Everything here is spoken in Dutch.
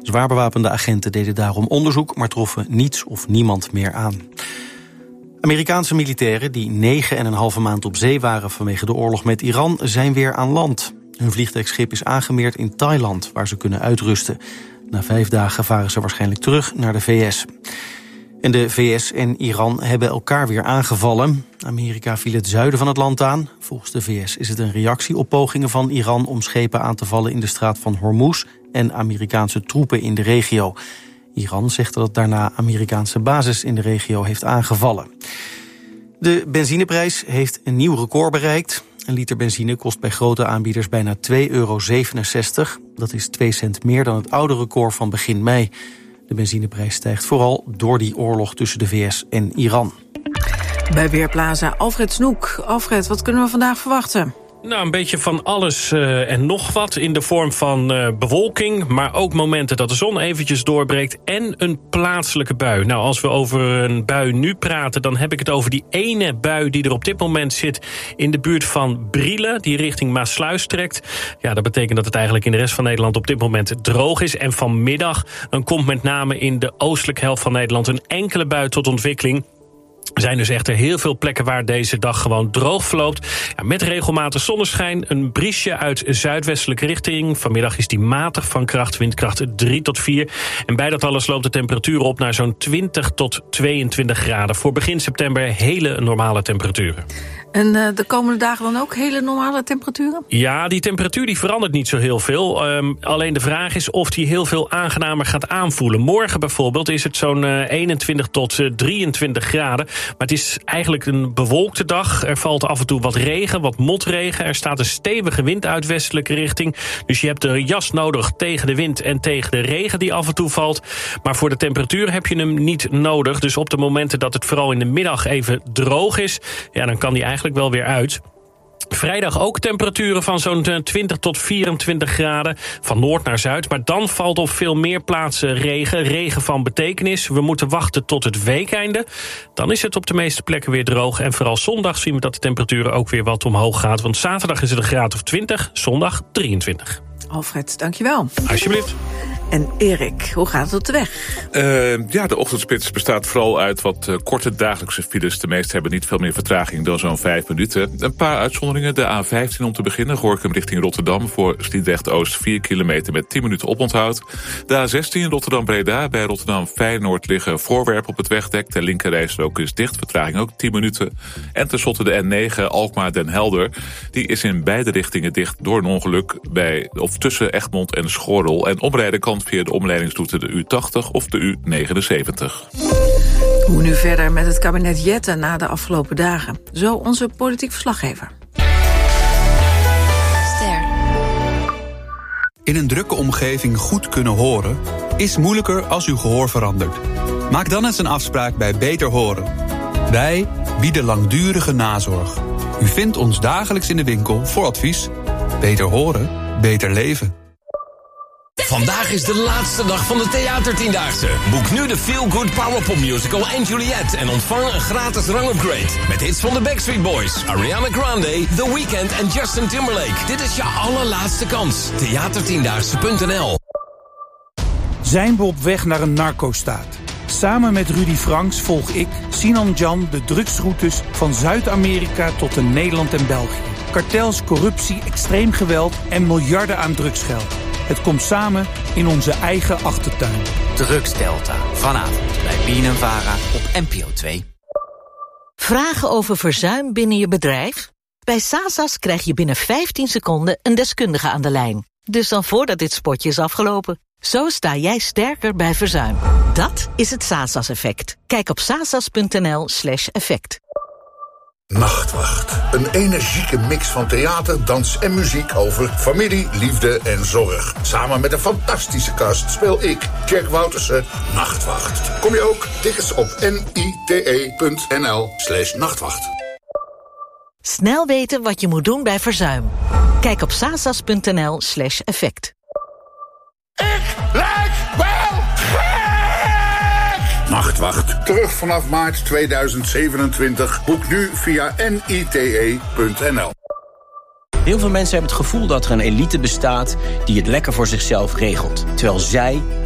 Zwaar bewapende agenten deden daarom onderzoek, maar troffen niets of niemand meer aan. Amerikaanse militairen die 9,5 maand op zee waren vanwege de oorlog met Iran zijn weer aan land. Hun vliegtuigschip is aangemeerd in Thailand, waar ze kunnen uitrusten. Na 5 dagen varen ze waarschijnlijk terug naar de VS. En de VS en Iran hebben elkaar weer aangevallen. Amerika viel het zuiden van het land aan. Volgens de VS is het een reactie op pogingen van Iran om schepen aan te vallen in de straat van Hormuz en Amerikaanse troepen in de regio. Iran zegt dat het daarna Amerikaanse basis in de regio heeft aangevallen. De benzineprijs heeft een nieuw record bereikt. Een liter benzine kost bij grote aanbieders bijna €2,67. Dat is 2 cent meer dan het oude record van begin mei. De benzineprijs stijgt vooral door die oorlog tussen de VS en Iran. Bij Weerplaza Alfred Snoek. Alfred, wat kunnen we vandaag verwachten? Nou, een beetje van alles en nog wat in de vorm van bewolking, maar ook momenten dat de zon eventjes doorbreekt en een plaatselijke bui. Nou, als we over een bui nu praten, dan heb ik het over die ene bui die er op dit moment zit in de buurt van Brielen, die richting Maassluis trekt. Ja, dat betekent dat het eigenlijk in de rest van Nederland op dit moment droog is. En vanmiddag dan komt met name in de oostelijke helft van Nederland een enkele bui tot ontwikkeling. Er zijn dus echter heel veel plekken waar deze dag gewoon droog verloopt. Ja, met regelmatig zonneschijn, een briesje uit zuidwestelijke richting. Vanmiddag is die matig van kracht, windkracht 3 tot 4. En bij dat alles loopt de temperatuur op naar zo'n 20 tot 22 graden. Voor begin september hele normale temperaturen. En de komende dagen dan ook hele normale temperaturen? Ja, die temperatuur die verandert niet zo heel veel. Alleen de vraag is of die heel veel aangenamer gaat aanvoelen. Morgen bijvoorbeeld is het zo'n 21 tot 23 graden. Maar het is eigenlijk een bewolkte dag. Er valt af en toe wat regen, wat motregen. Er staat een stevige wind uit westelijke richting. Dus je hebt de jas nodig tegen de wind en tegen de regen die af en toe valt. Maar voor de temperatuur heb je hem niet nodig. Dus op de momenten dat het vooral in de middag even droog is, ja, dan kan die eigenlijk wel weer uit. Vrijdag ook temperaturen van zo'n 20 tot 24 graden. Van noord naar zuid. Maar dan valt op veel meer plaatsen regen. Regen van betekenis. We moeten wachten tot het weekeinde. Dan is het op de meeste plekken weer droog. En vooral zondag zien we dat de temperaturen ook weer wat omhoog gaat. Want zaterdag is het een graad of 20. Zondag 23. Alfred, dankjewel. Alsjeblieft. En Erik, hoe gaat het op de weg? De ochtendspits bestaat vooral uit wat korte dagelijkse files. De meeste hebben niet veel meer vertraging dan zo'n 5 minuten. Een paar uitzonderingen. De A15 om te beginnen. Gorinchem richting Rotterdam. Voor Sliedrecht-Oost 4 kilometer met 10 minuten oponthoud. De A16 Rotterdam-Breda. Bij Rotterdam-Feyenoord liggen voorwerpen op het wegdek. De linkerrijstrook is dicht. Vertraging ook 10 minuten. En tenslotte de N9 Alkmaar-Den Helder. Die is in beide richtingen dicht door een ongeluk tussen Egmond en Schorrel. En omrijden kan via de omleidingsroute de U80 of de U79. Hoe nu verder met het kabinet Jetten na de afgelopen dagen? Zo onze politiek verslaggever. In een drukke omgeving goed kunnen horen is moeilijker als uw gehoor verandert. Maak dan eens een afspraak bij Beter Horen. Wij bieden langdurige nazorg. U vindt ons dagelijks in de winkel voor advies. Beter horen, beter leven. Vandaag is de laatste dag van de Theatertiendaagse. Boek nu de Feel Good Powerpop Musical en Juliet en ontvang een gratis rangupgrade. Met hits van de Backstreet Boys, Ariana Grande, The Weeknd en Justin Timberlake. Dit is je allerlaatste kans. Theatertiendaagse.nl. Zijn we op weg naar een narco-staat? Samen met Rudy Franks volg ik, Sinan Jan, de drugsroutes van Zuid-Amerika tot in Nederland en België. Kartels, corruptie, extreem geweld en miljarden aan drugsgeld. Het komt samen in onze eigen achtertuin. Drugsdelta. Vanavond bij BNNVARA op NPO 2. Vragen over verzuim binnen je bedrijf? Bij Sasas krijg je binnen 15 seconden een deskundige aan de lijn. Dus dan voordat dit spotje is afgelopen. Zo sta jij sterker bij verzuim. Dat is het Sasas-effect. Kijk op sasas.nl/effect. Nachtwacht. Een energieke mix van theater, dans en muziek over familie, liefde en zorg. Samen met een fantastische cast speel ik, Jack Woutersen, Nachtwacht. Kom je ook? Tickets op nite.nl/nachtwacht. Snel weten wat je moet doen bij verzuim. Kijk op sasas.nl/effect. Ik lijk wel gek! Nachtwacht. Terug vanaf maart 2027. Boek nu via nite.nl. Heel veel mensen hebben het gevoel dat er een elite bestaat die het lekker voor zichzelf regelt. Terwijl zij